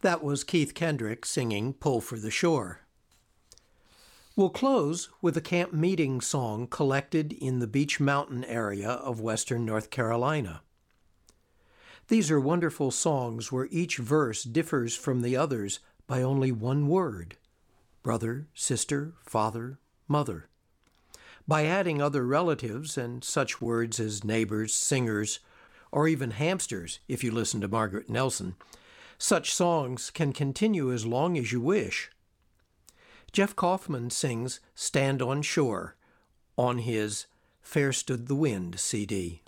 That was Keith Kendrick singing Pull for the Shore. We'll close with a camp meeting song collected in the Beech Mountain area of western North Carolina. These are wonderful songs where each verse differs from the others by only one word: brother, sister, father, mother. By adding other relatives and such words as neighbors, singers, or even hamsters, if you listen to Margaret Nelson, such songs can continue as long as you wish. Jeff Kaufman sings Stand on Shore on his Fair Stood the Wind CD.